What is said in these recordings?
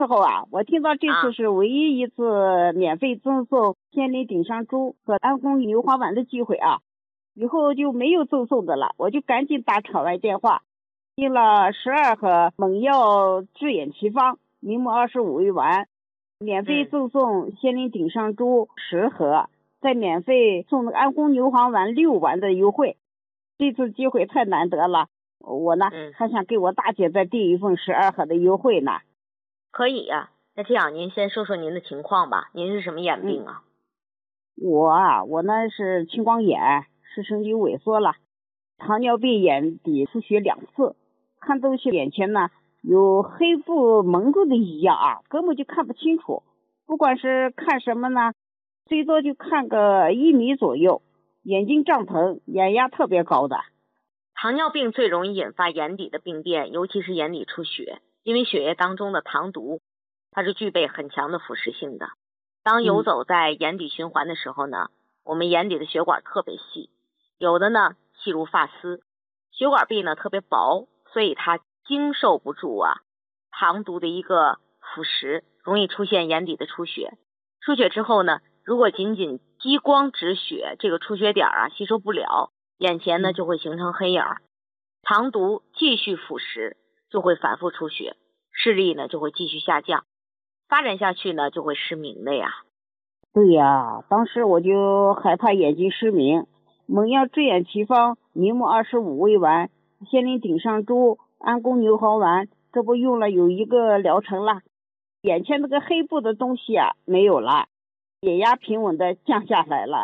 之后啊，我听到这次是唯一一次免费赠送仙灵顶上珠和安宫牛黄丸的机会啊，以后就没有赠送的了，我就赶紧打场外电话，订了12盒猛药治眼奇方明目25味丸，免费赠送仙灵顶上珠10盒，再免费送安宫牛黄丸6丸的优惠。这次机会太难得了，我呢还想给我大姐再订一份12盒的优惠呢。 可以呀，那这样您先说说您的情况吧，您是什么眼病啊？ 我呢是青光眼，视神经萎缩了，糖尿病眼底出血2次，看东西眼前呢有黑布蒙住的一样啊，根本就看不清楚，不管是看什么呢，最多就看个1米左右，眼睛胀疼，眼压特别高的。 糖尿病最容易引发眼底的病变，尤其是眼底出血，因为血液当中的糖毒它是具备很强的腐蚀性的。当游走在眼底循环的时候呢，我们眼底的血管特别细，有的呢细如发丝，血管壁呢特别薄，所以它经受不住糖毒的一个腐蚀，容易出现眼底的出血。出血之后呢，如果仅仅激光止血，这个出血点吸收不了，眼前呢就会形成黑影，糖毒继续腐蚀，就会反复出血，视力呢就会继续下降，发展下去呢就会失明的呀。 对呀，当时我就害怕眼睛失明，猛药治眼奇方明目25味丸、仙灵顶上珠、安宫牛黄丸，这不用了有1个疗程了，眼前那个黑布的东西没有了，眼压平稳的降下来了。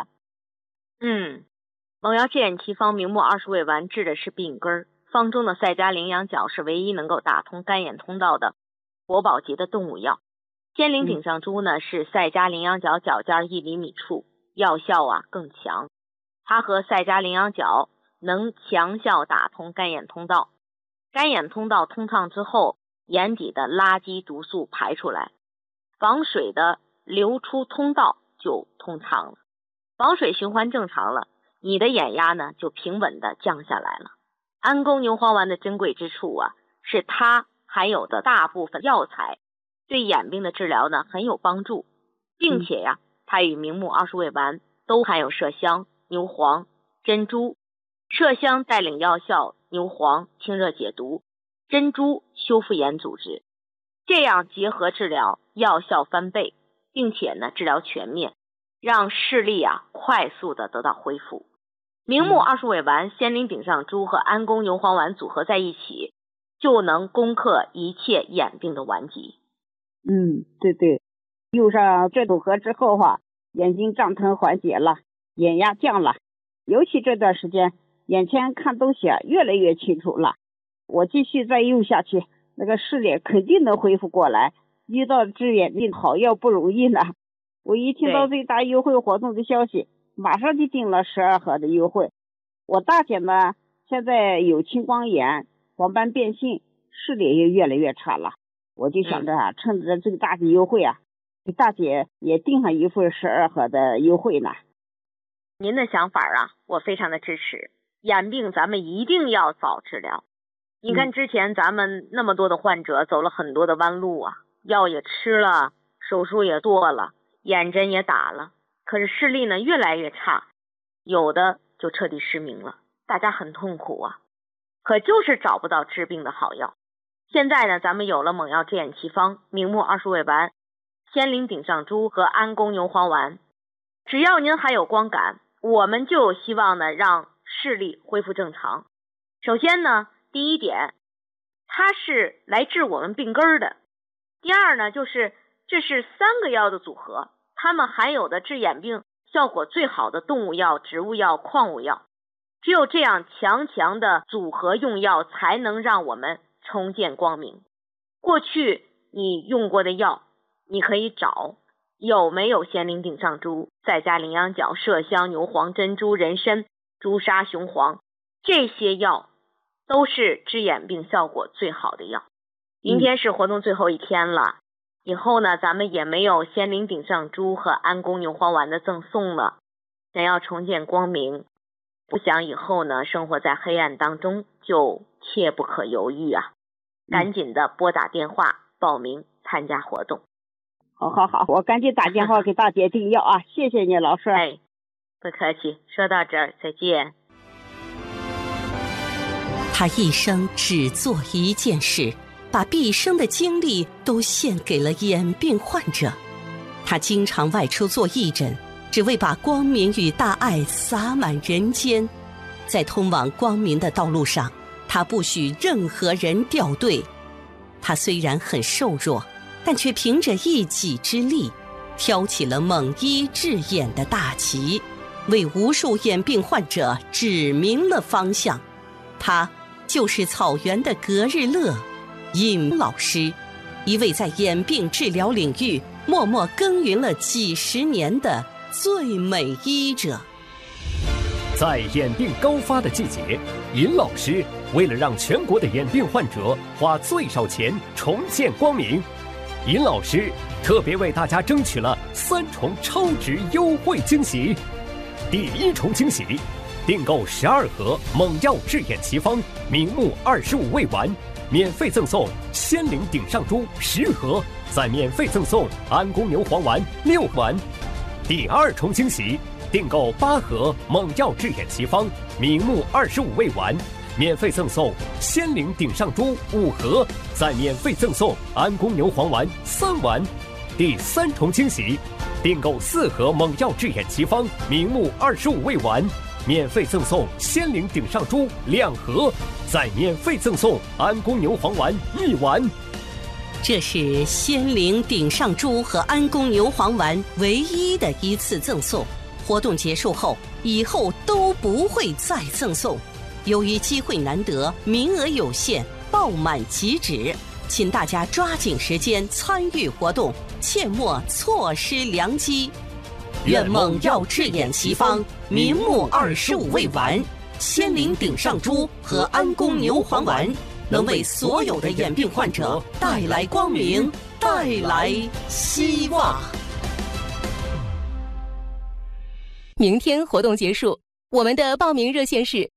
猛药治眼奇方明目20味丸治的是病根，方中的赛迦羚羊角是唯一能够打通干眼通道的国宝级的动物药。仙灵顶上珠呢是赛迦羚羊角角尖1厘米处，药效更强，它和赛迦羚羊角能强效打通干眼通道，干眼通道通畅之后，眼底的垃圾毒素排出来，房水的流出通道就通畅了，房水循环正常了，你的眼压呢就平稳的降下来了。安宫牛黄丸的珍贵之处是它含有的大部分药材对眼病的治疗呢很有帮助，并且它与明目20味丸都含有麝香、牛黄、珍珠。麝香带领药效，牛黄清热解毒，珍珠修复眼组织，这样结合治疗，药效翻倍，并且呢治疗全面，让视力快速的得到恢复。明目20味丸、仙灵顶上珠和安宫牛黄丸组合在一起，就能攻克一切眼病的顽疾。 对，用上这组合之后眼睛胀疼缓解了，眼压降了，尤其这段时间眼前看东西越来越清楚了，我继续再用下去，那个视力肯定能恢复过来，遇到治眼病好药不容易呢。我一听到最大优惠活动的消息，马上就订了12盒的优惠。我大姐呢现在有青光眼、黄斑变性，视力也越来越差了，我就想着趁着最大的优惠给大姐也订上一份12盒的优惠呢。 您的想法我非常的支持，眼病咱们一定要早治疗。你看之前咱们那么多的患者走了很多的弯路药也吃了，手术也做了，眼针也打了，可是视力呢越来越差，有的就彻底失明了，大家很痛苦可就是找不到治病的好药。现在呢咱们有了猛药治眼奇方明目20味丸、仙灵顶上珠和安宫牛黄丸，只要您还有光感，我们就有希望呢让视力恢复正常。首先呢，第一点，它是来治我们病根的。第二呢，就是这是3个药的组合，它们含有的治眼病效果最好的动物药、植物药、矿物药，只有这样强的组合用药，才能让我们重见光明。过去你用过的药，你可以找有没有仙灵顶上珠、赛迦羚羊角、麝香、牛黄、珍珠、人参、朱砂、雄黄，这些药都是治眼病效果最好的药。明天是活动最后一天了，以后呢咱们也没有仙灵顶上珠和安宫牛黄丸的赠送了。想要重见光明，不想以后呢生活在黑暗当中，就切不可犹豫赶紧的拨打电话报名参加活动。 好，我赶紧打电话给大姐订药啊！谢谢你，老师。 哎，不客气。说到这儿，再见。 他一生只做一件事，把毕生的精力都献给了眼病患者。他经常外出做义诊，只为把光明与大爱洒满人间。在通往光明的道路上，他不许任何人掉队。他虽然很瘦弱，但却凭着一己之力挑起了蒙医治眼的大旗，为无数眼病患者指明了方向。他就是草原的格日乐尹老师，一位在眼病治疗领域默默耕耘了几十年的最美医者。 在眼病高发的季节，尹老师为了让全国的眼病患者花最少钱重见光明，尹老师特别为大家争取了3重超值优惠惊喜。第1重惊喜，订购12盒猛药治眼奇方明目25味丸，免费赠送仙灵顶上珠10盒，再免费赠送安宫牛黄丸6丸。第2重惊喜，订购8盒猛药治眼奇方明目25味丸，免费赠送仙灵顶上珠5盒，再免费赠送安宫牛黄丸3丸。第3重惊喜，订购4盒猛药治眼奇方明目25味丸，免费赠送仙灵顶上珠2盒，再免费赠送安宫牛黄丸1丸。 这是仙灵顶上珠和安宫牛黄丸唯一的一次赠送，活动结束后，以后都不会再赠送。由于机会难得，名额有限，爆满即止，请大家抓紧时间参与活动，切莫错失良机。愿猛药治眼奇方明目25味丸、仙灵顶上珠和安宫牛黄丸能为所有的眼病患者带来光明，带来希望。 明天活动结束，我们的报名热线是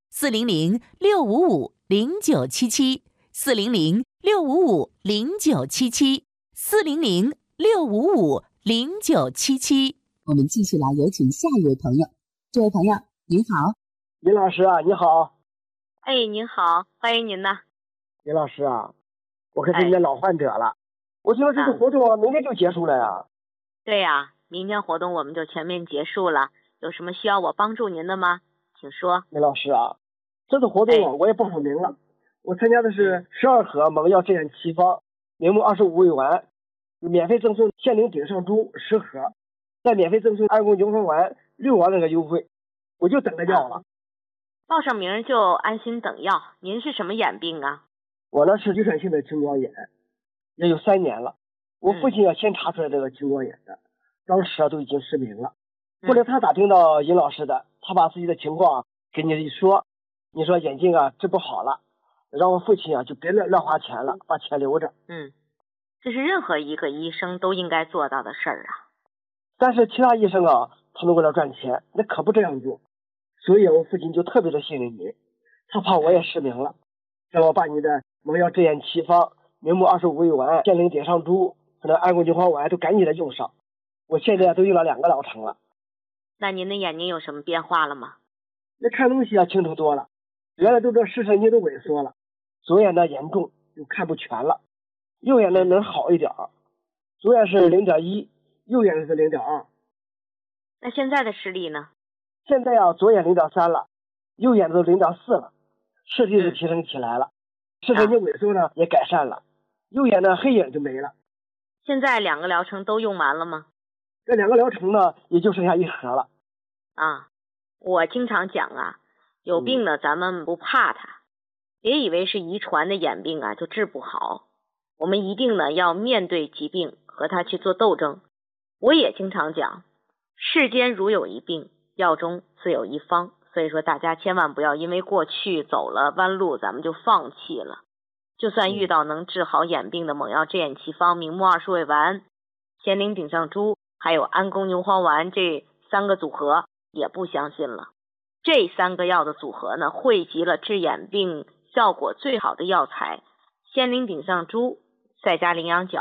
400-655-0977，400-655-0977。我们继续来有请下一位朋友。这位朋友您好。 尹老师啊，你好。 哎，您好，欢迎您呐。 尹老师啊，我可是你的老患者了。我听说这个活动明天就结束了呀。 对呀，明天活动我们就全面结束了。有什么需要我帮助您的吗？请说。 尹老师啊，这次活动我也报上名了。我参加的是12盒猛药治眼奇方明目25味丸，免费赠送仙灵顶上珠10盒，再免费赠送安宫牛黄丸6丸那个优惠，我就等着药了。 报上名就安心等药。您是什么眼病啊？ 我呢是遗传性的青光眼，也有3年了。我父亲先查出来这个青光眼的，当时都已经失明了。后来他打听到尹老师的，他把自己的情况给你一说，你说眼睛治不好了，让我父亲就别乱花钱了，把钱留着。 这是任何一个医生都应该做到的事儿啊。 但是其他医生他们为了赚钱，那可不这样做。所以我父亲就特别的信任你，他怕我也失明了，让我把你的猛药治眼奇方明目25味丸、仙灵顶上珠和那安宫牛黄丸都赶紧的用上。我现在都用了2个疗程了。 那您的眼睛有什么变化了吗？ 那看东西清楚多了，原来都这视神经都萎缩了，左眼呢严重就看不全了，右眼呢能好一点，左眼是0.1，右眼是0.2。 那现在的视力呢？ 现在左眼0.3了，右眼都0.4了，视力是提升起来了，视神经萎缩呢也改善了，右眼呢黑影就没了。 现在2个疗程都用完了吗？ 这2个疗程呢也就剩下1盒了。 我经常讲有病呢咱们不怕它，别以为是遗传的眼病就治不好，我们一定呢要面对疾病和它去做斗争。我也经常讲，世间如有一病，药中自有一方。所以说大家千万不要因为过去走了弯路咱们就放弃了。就算遇到能治好眼病的猛药治眼奇方明目20味丸、仙灵顶上珠还有安宫牛黄丸这3个组合也不相信了。这3个药的组合呢，汇集了治眼病效果最好的药材仙灵顶上珠再加羚羊角，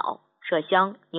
麝香、